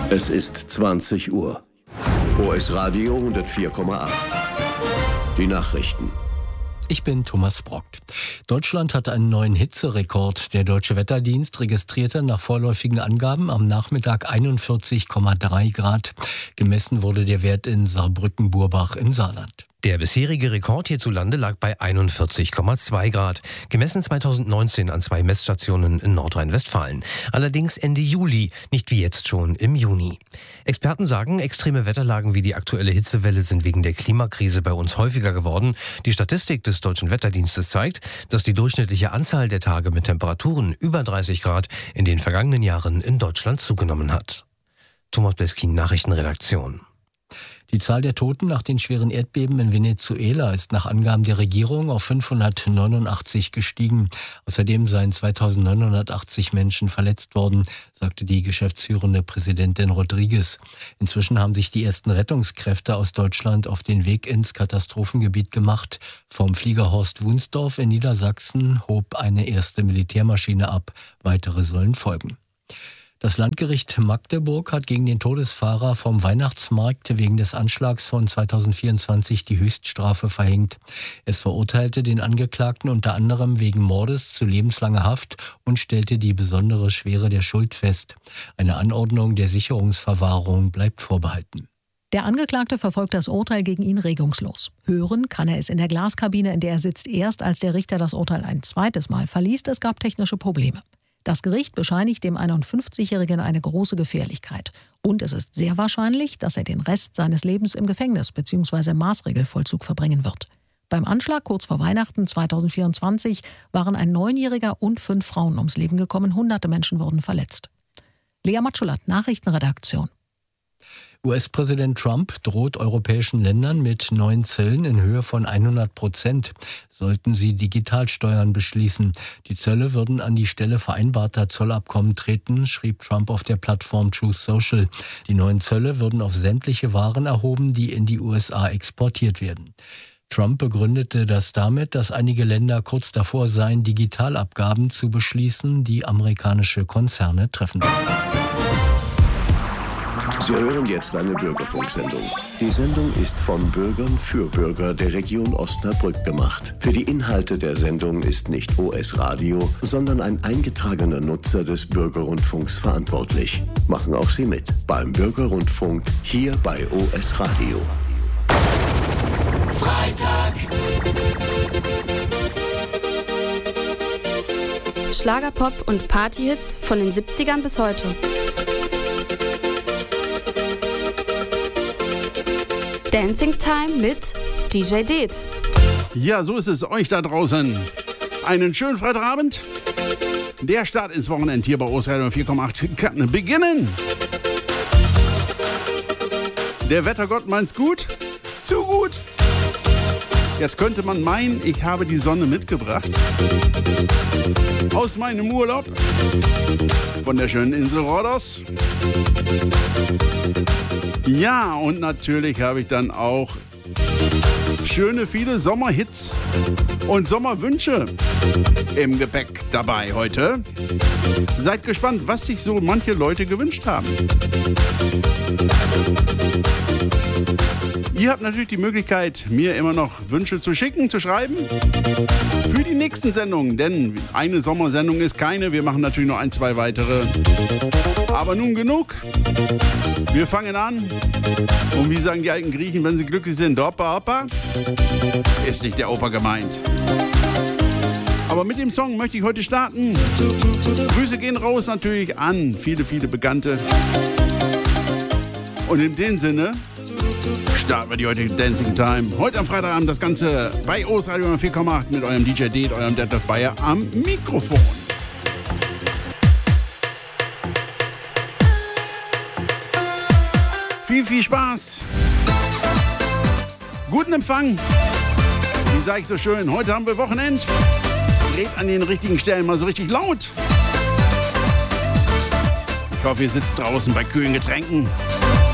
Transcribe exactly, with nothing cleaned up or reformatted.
Es ist zwanzig Uhr. O S Radio hundertvier Komma acht. Die Nachrichten. Ich bin Thomas Brockt. Deutschland hat einen neuen Hitzerekord. Der Deutsche Wetterdienst registrierte nach vorläufigen Angaben am Nachmittag einundvierzig Komma drei Grad. Gemessen wurde der Wert in Saarbrücken-Burbach im Saarland. Der bisherige Rekord hierzulande lag bei einundvierzig Komma zwei Grad, gemessen zweitausendneunzehn an zwei Messstationen in Nordrhein-Westfalen. Allerdings Ende Juli, nicht wie jetzt schon im Juni. Experten sagen, extreme Wetterlagen wie die aktuelle Hitzewelle sind wegen der Klimakrise bei uns häufiger geworden. Die Statistik des Deutschen Wetterdienstes zeigt, dass die durchschnittliche Anzahl der Tage mit Temperaturen über dreißig Grad in den vergangenen Jahren in Deutschland zugenommen hat. Thomas Bleskin, Nachrichtenredaktion. Die Zahl der Toten nach den schweren Erdbeben in Venezuela ist nach Angaben der Regierung auf fünfhundertneunundachtzig gestiegen. Außerdem seien zweitausendneunhundertachtzig Menschen verletzt worden, sagte die geschäftsführende Präsidentin Rodriguez. Inzwischen haben sich die ersten Rettungskräfte aus Deutschland auf den Weg ins Katastrophengebiet gemacht. Vom Flieger Horst Wunsdorf in Niedersachsen hob eine erste Militärmaschine ab. Weitere sollen folgen. Das Landgericht Magdeburg hat gegen den Todesfahrer vom Weihnachtsmarkt wegen des Anschlags von zweitausendvierundzwanzig die Höchststrafe verhängt. Es verurteilte den Angeklagten unter anderem wegen Mordes zu lebenslanger Haft und stellte die besondere Schwere der Schuld fest. Eine Anordnung der Sicherungsverwahrung bleibt vorbehalten. Der Angeklagte verfolgt das Urteil gegen ihn regungslos. Hören kann er es in der Glaskabine, in der er sitzt, erst als der Richter das Urteil ein zweites Mal verliest. Es gab technische Probleme. Das Gericht bescheinigt dem einundfünfzigjährigen eine große Gefährlichkeit. Und es ist sehr wahrscheinlich, dass er den Rest seines Lebens im Gefängnis bzw. im Maßregelvollzug verbringen wird. Beim Anschlag kurz vor Weihnachten zweitausendvierundzwanzig waren ein Neunjähriger und fünf Frauen ums Leben gekommen. Hunderte Menschen wurden verletzt. Lea Matschulat, Nachrichtenredaktion. U S-Präsident Trump droht europäischen Ländern mit neuen Zöllen in Höhe von hundert Prozent, sollten sie Digitalsteuern beschließen. Die Zölle würden an die Stelle vereinbarter Zollabkommen treten, schrieb Trump auf der Plattform Truth Social. Die neuen Zölle würden auf sämtliche Waren erhoben, die in die U S A exportiert werden. Trump begründete das damit, dass einige Länder kurz davor seien, Digitalabgaben zu beschließen, die amerikanische Konzerne treffen würden. Sie hören jetzt eine Bürgerfunksendung. Die Sendung ist von Bürgern für Bürger der Region Osnabrück gemacht. Für die Inhalte der Sendung ist nicht O S Radio, sondern ein eingetragener Nutzer des Bürgerrundfunks verantwortlich. Machen auch Sie mit beim Bürgerrundfunk hier bei O S Radio. Freitag. Schlagerpop und Partyhits von den siebzigern bis heute. Dancing Time mit D J Ded. Ja, so ist es euch da draußen. Einen schönen Freitagabend. Der Start ins Wochenende hier bei O S Radio vier Komma acht kann beginnen. Der Wettergott meint's gut. Zu gut. Jetzt könnte man meinen, ich habe die Sonne mitgebracht. Aus meinem Urlaub. Von der schönen Insel Rhodos. Ja, und natürlich habe ich dann auch schöne, viele Sommerhits und Sommerwünsche im Gepäck dabei heute. Seid gespannt, was sich so manche Leute gewünscht haben. Ihr habt natürlich die Möglichkeit, mir immer noch Wünsche zu schicken, zu schreiben. Für die nächsten Sendungen, denn eine Sommersendung ist keine. Wir machen natürlich noch ein, zwei weitere. Aber nun genug. Wir fangen an. Und wie sagen die alten Griechen, wenn sie glücklich sind, hoppa, hoppa, ist nicht der Opa gemeint. Aber mit dem Song möchte ich heute starten. Grüße gehen raus natürlich an viele, viele Bekannte. Und in dem Sinne starten wir die heutige Dancing Time. Heute am Freitagabend das Ganze bei O S Radio vier Komma acht mit eurem D J Ded, eurem Detlef Bayer am Mikrofon. Viel, viel Spaß. Guten Empfang. Wie sage ich so schön, heute haben wir Wochenend. Dreht an den richtigen Stellen mal so richtig laut. Ich hoffe, ihr sitzt draußen bei kühlen Getränken.